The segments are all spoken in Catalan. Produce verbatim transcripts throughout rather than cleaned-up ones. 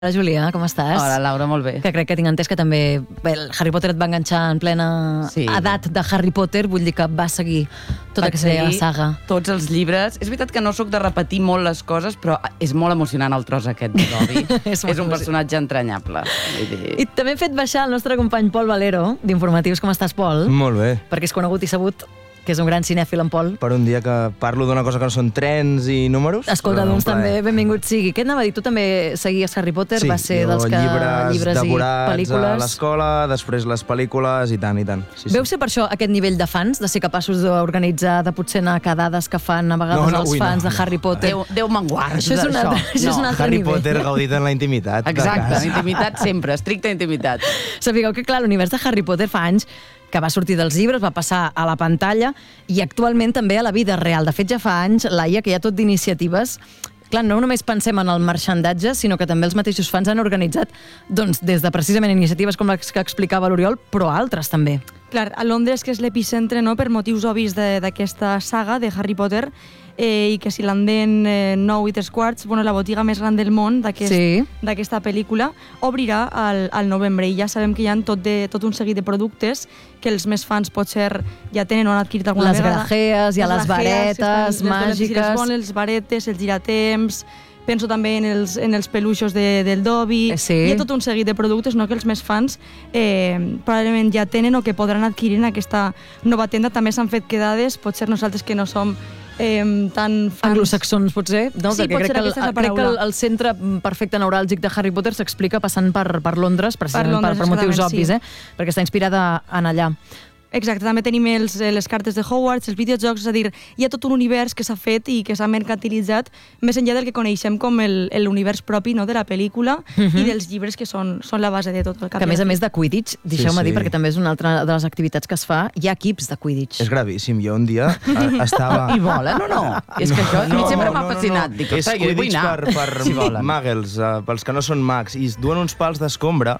Hola, Júlia, com estàs? Hola, Laura, molt bé. Que crec que tinc entès que també bé, el Harry Potter et va enganxar en plena sí. edat de Harry Potter, vull dir que va seguir tota aquesta la saga. Tots els llibres. És veritat que no sóc de repetir molt les coses, però és molt emocionant el tros aquest de Dobby. és, és un personatge entranyable. Dir... I també he fet baixar el nostre company Pol Valero, d'Informatius. Com estàs, Pol? Molt bé. Perquè és conegut i sabut que és un gran cinèfil, en Pol. Per un dia que parlo d'una cosa que no són trens i números. Escolta, doncs també benvingut sigui. Què anava a dir? Tu també seguies Harry Potter? Sí, va ser dels que llibres, llibres i pel·lícules a l'escola, després les pel·lícules i tant, i tant. Sí, Veu sí. ser per això aquest nivell de fans, de ser capaços d'organitzar, de potser anar a quedades que fan a vegades no, no, els ui, fans no, de Harry Potter? Déu, Déu me'n guardi això és una, això. Això no. és un altre Harry nivell. Potter gaudit en la intimitat. Exacte, intimitat sempre, estricta intimitat. Sapigueu que, clar, l'univers de Harry Potter fa anys que va sortir dels llibres, va passar a la pantalla i actualment també a la vida real. De fet, ja fa anys, Laia, que hi ha tot d'iniciatives. Clar, no només pensem en el marxandatge, sinó que també els mateixos fans han organitzat doncs, des de precisament iniciatives com les que explicava l'Oriol, però altres també. Clar, a Londres, que és l'epicentre, no?, per motius obvis d'aquesta saga de Harry Potter, eh, i que si l'anden eh, nou i tres quarts, bueno, la botiga més gran del món d'aquesta sí. pel·lícula, obrirà al, al novembre, i ja sabem que hi ha tot, de, tot un seguit de productes que els més fans potser ja tenen o han adquirit alguna les vegada. Les grajees, hi ha les, les varetes estan, màgiques... Les bones, els varetes, els giratemps... Penso també en els, en els peluixos de, del Dobby. Sí. Hi ha tot un seguit de productes, no?, que els més fans eh, probablement ja tenen o que podran adquirir en aquesta nova tenda. També s'han fet quedades, potser nosaltres que no som eh, tan fans... Anglosaxons, potser? No? Sí, Perquè potser crec que, aquesta és la crec que paraula. el, el centre perfecte neuràlgic de Harry Potter s'explica passant per, per Londres, precisament per, Londres, per motius sí. obvis, eh? Perquè està inspirada en allà. Exacte, també tenim els, les cartes de Hogwarts, els videojocs, és a dir, hi ha tot un univers que s'ha fet i que s'ha mercantilitzat més enllà del que coneixem com l'univers propi, no?, de la pel·lícula uh-huh. i dels llibres que són, són la base de tot el cap. Que a més a més de Quidditch, deixeu-me sí, sí. dir, perquè també és una altra de les activitats que es fa, hi ha equips de Quidditch. És gravíssim, jo un dia estava... I volen o no? És que això no, a mi sempre no, m'ha no, fascinat. No, no. Dic, és Quidditch per, per si muggles, uh, pels que no són mags, i es duen uns pals d'escombra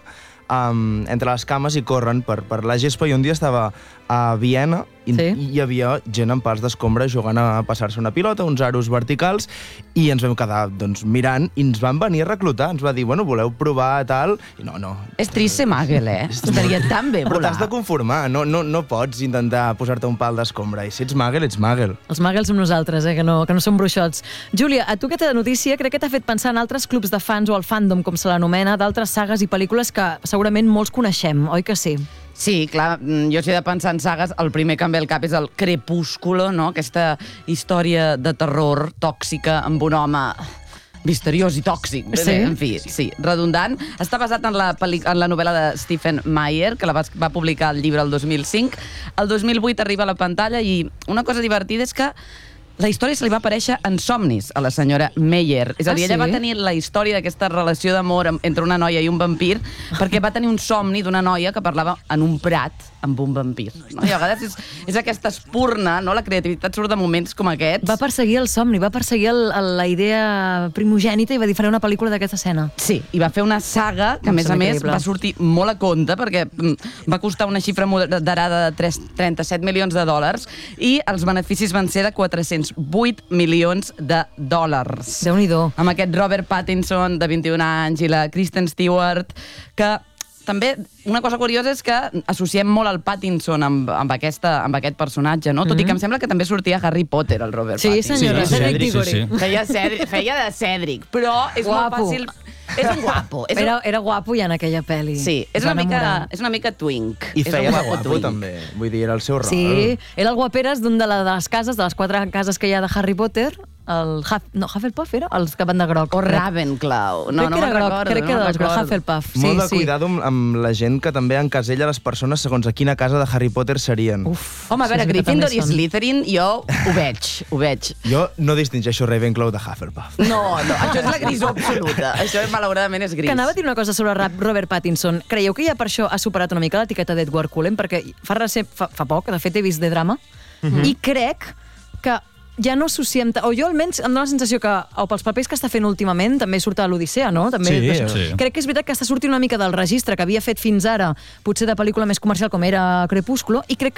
Um, entre les cames i corren per, per la gespa, i un dia estava a Viena i, sí. i hi havia gent amb pals d'escombra jugant a passar-se una pilota, uns aros verticals, i ens vam quedar doncs, mirant i ens van venir a reclutar, ens va dir, bueno, voleu provar tal? I no, no. És trist ser màgel, eh? Estaria tan bé volar. Però t'has de conformar, no, no, no pots intentar posar-te un pal d'escombra, i si ets màgel, ets màgel. Els màgels som nosaltres, eh? que, no, que no som bruixots. Júlia, a tu aquesta notícia crec que t'ha fet pensar en altres clubs de fans o el fandom, com se l'anomena, d'altres sagues i pel·lícules que segurament molts coneixem, oi que sí? Sí, clar, jo si he de pensar en sagues, el primer que em ve al cap és el Crepúsculo, no? Aquesta història de terror tòxica amb un home misteriós i tòxic. Sí? En fi, sí, redundant. Està basat en la, en la novel·la de Stephen Meyer, que la va, va publicar el llibre el dos mil cinc. El dos mil vuit arriba a la pantalla i una cosa divertida és que la història se li va aparèixer en somnis a la senyora Meyer. És a dir, ah, ella sí? va tenir la història d'aquesta relació d'amor entre una noia i un vampir perquè va tenir un somni d'una noia que parlava en un prat amb un vampir. No? I a vegades és, és aquesta espurna, no? La creativitat surt de moments com aquests. Va perseguir el somni, va perseguir el, el, la idea primogènita i va dir, faré una pel·lícula d'aquesta escena. Sí, i va fer una saga que, a més a més, increïble. Va sortir molt a compte perquè va costar una xifra moderada de trenta-set milions de dòlars i els beneficis van ser de quatre-cents vuit milions de dòlars. Déu-n'hi-do. Amb aquest Robert Pattinson, de vint-i-un anys, i la Kristen Stewart, que també una cosa curiosa és que associem molt el Pattinson amb, amb, aquesta, amb aquest personatge, no? Tot mm-hmm. i que em sembla que també sortia a Harry Potter, el Robert sí, Pattinson. Senyora, sí, Cedric Diggory. sí, sí. Feia, Cedric, feia de Cedric, però és guapo. molt fàcil... És un guapo. És era, un... era guapo ja en aquella pel·li. Sí, és una, mica, és una mica twink. I és feia un de guapo, guapo, twink. també. Vull dir, era el seu rol. Sí, era el guaperes d'un de, la, de les cases, de les quatre cases que hi ha de Harry Potter, el Huff, no, Hufflepuff era? Els que van de groc. O Ravenclaw. No, crec no que era groc, recordo, crec que no era dels groc, recordo. Hufflepuff. Sí, Molt de sí. cuidado amb, amb la gent que també encasella les persones segons a quina casa de Harry Potter serien. Uf, Home, a veure, sí, sí, Gryffindor també i són. Slytherin, jo ho veig, ho veig. Jo no distingeixo Ravenclaw de Hufflepuff. No, no, això és la grisó absoluta. Això, malauradament, és gris. Que anava a dir una cosa sobre Robert Pattinson. Creieu que ja per això ha superat una mica l'etiqueta d'Edward Cullen? Perquè fa, recent, fa, fa poc, de fet, he vist de drama, mm-hmm. i crec que ja no associem... O jo almenys em dóna la sensació que, o pels papers que està fent últimament, també surt a l'Odissea, no? També, Sí, doncs, sí. Crec que és veritat que està sortint una mica del registre que havia fet fins ara, potser de pel·lícula més comercial com era Crepúsculo, i crec que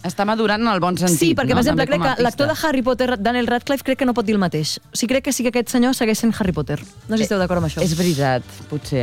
Està madurant en el bon sentit, Sí, perquè, no? per exemple, També crec com a que l'actor de artista. Harry Potter, Daniel Radcliffe, crec que no pot dir el mateix. O sigui, crec que sí que aquest senyor segueix sent Harry Potter. No sé si esteu d'acord amb això. És veritat, potser.